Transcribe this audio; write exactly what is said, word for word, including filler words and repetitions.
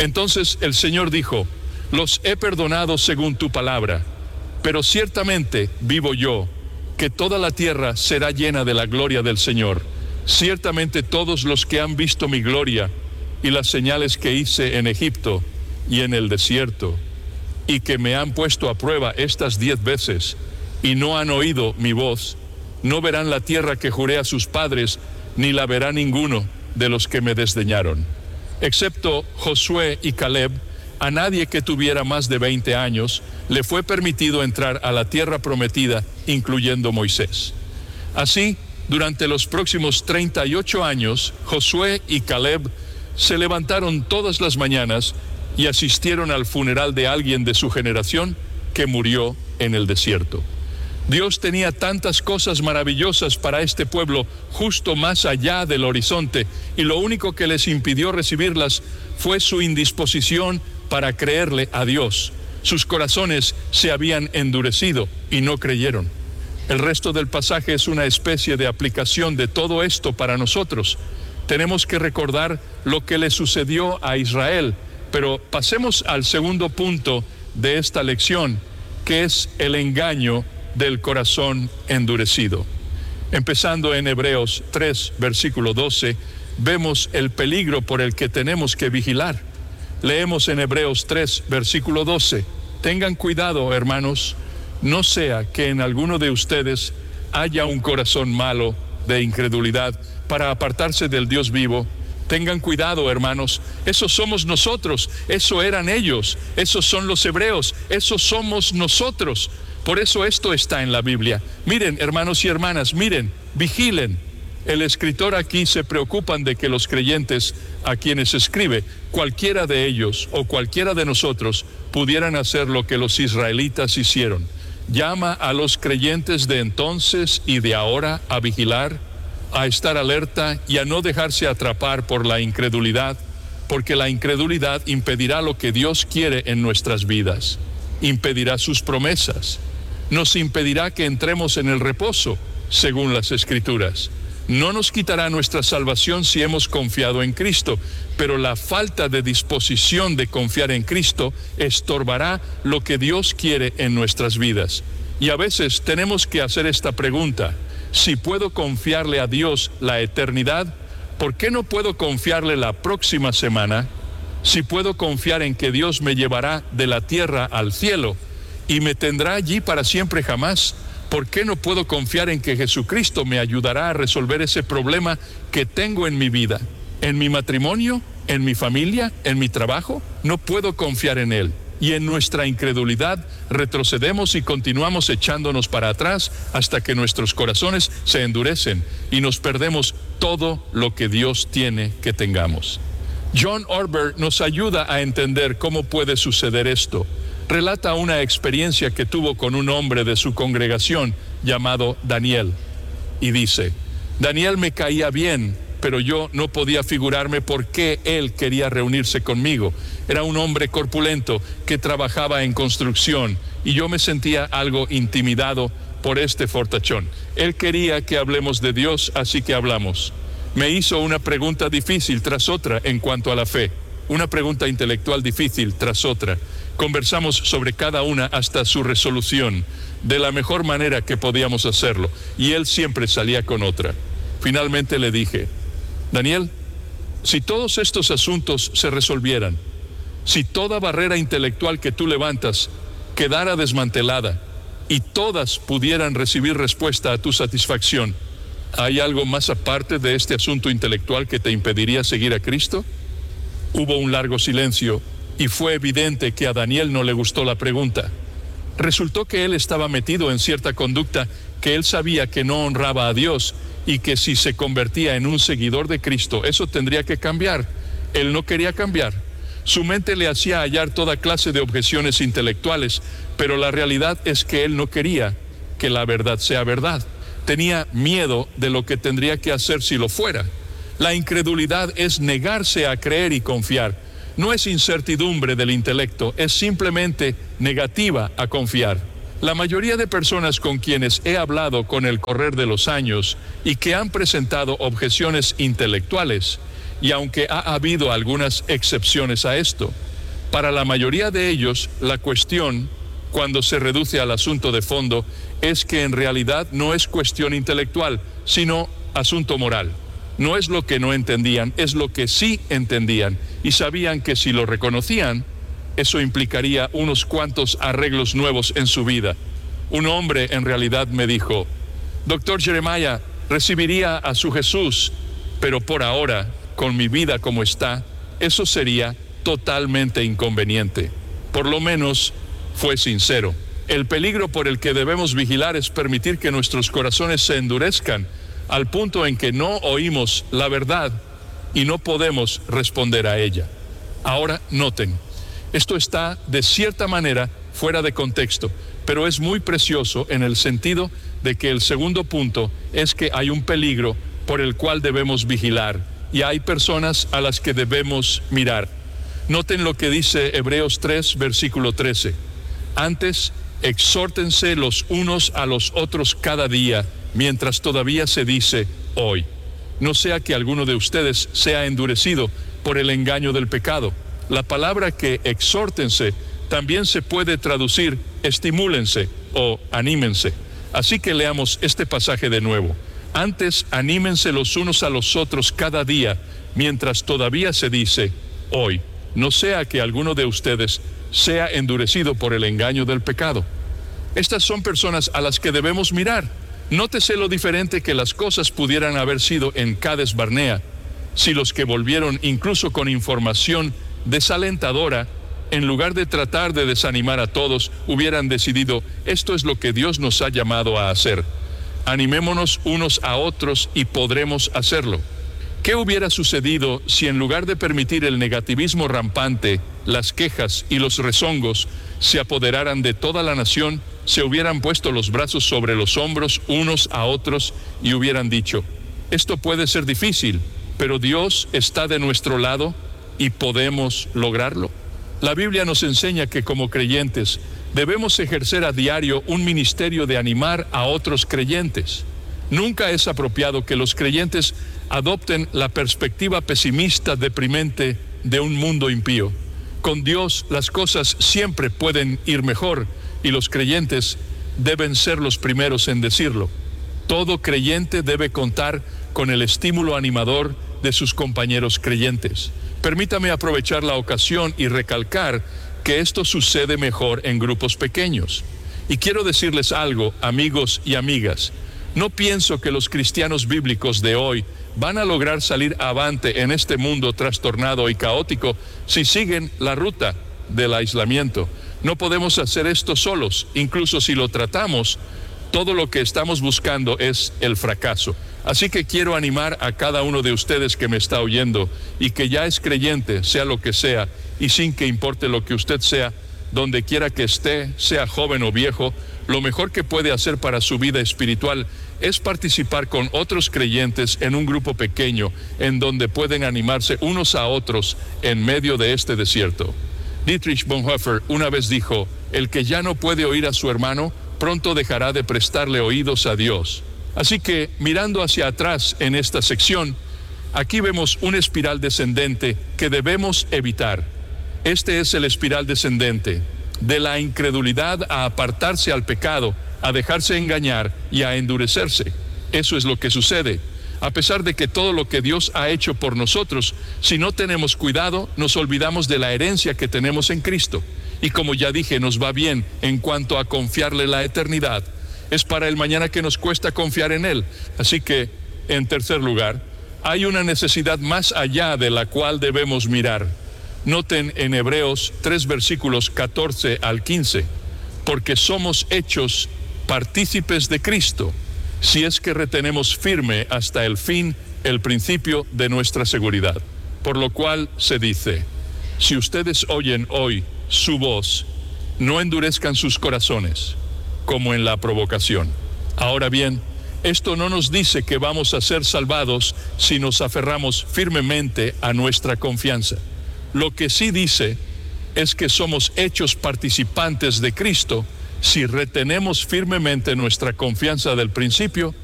Entonces el Señor dijo: los he perdonado según tu palabra, pero ciertamente vivo yo, que toda la tierra será llena de la gloria del Señor. Ciertamente todos los que han visto mi gloria y las señales que hice en Egipto y en el desierto, y que me han puesto a prueba estas diez veces, y no han oído mi voz, no verán la tierra que juré a sus padres, ni la verá ninguno de los que me desdeñaron. Excepto Josué y Caleb, a nadie que tuviera más de veinte años le fue permitido entrar a la tierra prometida, incluyendo Moisés. Así, durante los próximos treinta y ocho años, Josué y Caleb se levantaron todas las mañanas y asistieron al funeral de alguien de su generación que murió en el desierto. Dios tenía tantas cosas maravillosas para este pueblo justo más allá del horizonte, y lo único que les impidió recibirlas fue su indisposición para creerle a Dios. Sus corazones se habían endurecido y no creyeron. El resto del pasaje es una especie de aplicación de todo esto para nosotros. Tenemos que recordar lo que le sucedió a Israel, pero pasemos al segundo punto de esta lección, que es el engaño del corazón endurecido. Empezando en Hebreos tres, versículo doce, vemos el peligro por el que tenemos que vigilar. Leemos en Hebreos tres, versículo doce: tengan cuidado, hermanos, no sea que en alguno de ustedes haya un corazón malo de incredulidad para apartarse del Dios vivo. Tengan cuidado, hermanos, esos somos nosotros, eso eran ellos, esos son los hebreos, esos somos nosotros. Por eso esto está en la Biblia. Miren, hermanos y hermanas, miren, vigilen. El escritor aquí se preocupan de que los creyentes a quienes escribe, cualquiera de ellos o cualquiera de nosotros, pudieran hacer lo que los israelitas hicieron. Llama a los creyentes de entonces y de ahora a vigilar, a estar alerta y a no dejarse atrapar por la incredulidad, porque la incredulidad impedirá lo que Dios quiere en nuestras vidas, impedirá sus promesas, nos impedirá que entremos en el reposo, según las Escrituras. No nos quitará nuestra salvación si hemos confiado en Cristo, pero la falta de disposición de confiar en Cristo estorbará lo que Dios quiere en nuestras vidas. Y a veces tenemos que hacer esta pregunta: si puedo confiarle a Dios la eternidad, ¿por qué no puedo confiarle la próxima semana? Si puedo confiar en que Dios me llevará de la tierra al cielo y me tendrá allí para siempre jamás, ¿por qué no puedo confiar en que Jesucristo me ayudará a resolver ese problema que tengo en mi vida, en mi matrimonio, en mi familia, en mi trabajo? No puedo confiar en Él. Y en nuestra incredulidad retrocedemos y continuamos echándonos para atrás hasta que nuestros corazones se endurecen y nos perdemos todo lo que Dios tiene que tengamos. John Ortberg nos ayuda a entender cómo puede suceder esto. Relata una experiencia que tuvo con un hombre de su congregación llamado Daniel. Y dice: Daniel me caía bien, pero yo no podía figurarme por qué él quería reunirse conmigo. Era un hombre corpulento que trabajaba en construcción y yo me sentía algo intimidado por este fortachón. Él quería que hablemos de Dios, así que hablamos. Me hizo una pregunta difícil tras otra en cuanto a la fe, una pregunta intelectual difícil tras otra. Conversamos sobre cada una hasta su resolución, de la mejor manera que podíamos hacerlo, y él siempre salía con otra. Finalmente le dije: Daniel, si todos estos asuntos se resolvieran, si toda barrera intelectual que tú levantas quedara desmantelada y todas pudieran recibir respuesta a tu satisfacción, ¿hay algo más aparte de este asunto intelectual que te impediría seguir a Cristo? Hubo un largo silencio y fue evidente que a Daniel no le gustó la pregunta. Resultó que él estaba metido en cierta conducta que él sabía que no honraba a Dios y que si se convertía en un seguidor de Cristo, eso tendría que cambiar. Él no quería cambiar. Su mente le hacía hallar toda clase de objeciones intelectuales, pero la realidad es que él no quería que la verdad sea verdad. Tenía miedo de lo que tendría que hacer si lo fuera. La incredulidad es negarse a creer y confiar. No es incertidumbre del intelecto, es simplemente negativa a confiar. La mayoría de personas con quienes he hablado con el correr de los años y que han presentado objeciones intelectuales y aunque ha habido algunas excepciones a esto, para la mayoría de ellos la cuestión, cuando se reduce al asunto de fondo, es que en realidad no es cuestión intelectual, sino asunto moral. No es lo que no entendían, es lo que sí entendían y sabían que si lo reconocían, eso implicaría unos cuantos arreglos nuevos en su vida. Un hombre en realidad me dijo: doctor Jeremiah, recibiría a su Jesús, pero por ahora, con mi vida como está, eso sería totalmente inconveniente. Por lo menos fue sincero. El peligro por el que debemos vigilar es permitir que nuestros corazones se endurezcan al punto en que no oímos la verdad y no podemos responder a ella. Ahora noten, esto está de cierta manera fuera de contexto, pero es muy precioso en el sentido de que el segundo punto es que hay un peligro por el cual debemos vigilar y hay personas a las que debemos mirar. Noten lo que dice Hebreos tres, versículo trece. Antes, exhórtense los unos a los otros cada día, mientras todavía se dice hoy. No sea que alguno de ustedes sea endurecido por el engaño del pecado. La palabra que exhórtense también se puede traducir estimúlense o anímense. Así que leamos este pasaje de nuevo. Antes, anímense los unos a los otros cada día, mientras todavía se dice hoy. No sea que alguno de ustedes sea endurecido por el engaño del pecado. Estas son personas a las que debemos mirar. Nótese lo diferente que las cosas pudieran haber sido en Cades Barnea, si los que volvieron incluso con información desalentadora, en lugar de tratar de desanimar a todos, hubieran decidido: esto es lo que Dios nos ha llamado a hacer. Animémonos unos a otros y podremos hacerlo. ¿Qué hubiera sucedido si en lugar de permitir el negativismo rampante, las quejas y los rezongos se apoderaran de toda la nación, se hubieran puesto los brazos sobre los hombros unos a otros y hubieran dicho: esto puede ser difícil, pero Dios está de nuestro lado y podemos lograrlo? La Biblia nos enseña que como creyentes debemos ejercer a diario un ministerio de animar a otros creyentes. Nunca es apropiado que los creyentes adopten la perspectiva pesimista, deprimente de un mundo impío. Con Dios las cosas siempre pueden ir mejor y los creyentes deben ser los primeros en decirlo. Todo creyente debe contar con el estímulo animador de sus compañeros creyentes. Permítame aprovechar la ocasión y recalcar que esto sucede mejor en grupos pequeños. Y quiero decirles algo, amigos y amigas. No pienso que los cristianos bíblicos de hoy van a lograr salir avante en este mundo trastornado y caótico si siguen la ruta del aislamiento. No podemos hacer esto solos. Incluso si lo tratamos, todo lo que estamos buscando es el fracaso. Así que quiero animar a cada uno de ustedes que me está oyendo y que ya es creyente, sea lo que sea, y sin que importe lo que usted sea, donde quiera que esté, sea joven o viejo, lo mejor que puede hacer para su vida espiritual es participar con otros creyentes en un grupo pequeño en donde pueden animarse unos a otros en medio de este desierto. Dietrich Bonhoeffer una vez dijo: el que ya no puede oír a su hermano, pronto dejará de prestarle oídos a Dios. Así que, mirando hacia atrás en esta sección, aquí vemos una espiral descendente que debemos evitar. Este es el espiral descendente, de la incredulidad a apartarse al pecado, a dejarse engañar y a endurecerse. Eso es lo que sucede. A pesar de que todo lo que Dios ha hecho por nosotros, si no tenemos cuidado, nos olvidamos de la herencia que tenemos en Cristo. Y como ya dije, nos va bien en cuanto a confiarle la eternidad. Es para el mañana que nos cuesta confiar en Él. Así que, en tercer lugar, hay una necesidad más allá de la cual debemos mirar. Noten en Hebreos tres versículos catorce al quince, porque somos hechos partícipes de Cristo, si es que retenemos firme hasta el fin el principio de nuestra seguridad. Por lo cual se dice: si ustedes oyen hoy su voz, no endurezcan sus corazones, como en la provocación. Ahora bien, esto no nos dice que vamos a ser salvados si nos aferramos firmemente a nuestra confianza. Lo que sí dice es que somos hechos participantes de Cristo si retenemos firmemente nuestra confianza del principio